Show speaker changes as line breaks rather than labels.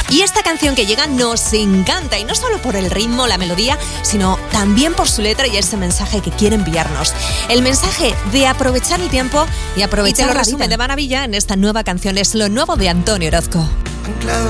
Y esta canción que llega nos encanta, y no solo por el ritmo, la melodía, sino también por su letra y ese mensaje que quiere enviarnos. El mensaje de aprovechar el tiempo y aprovechar la vida. De maravilla en esta nueva canción es lo nuevo de Antonio Orozco.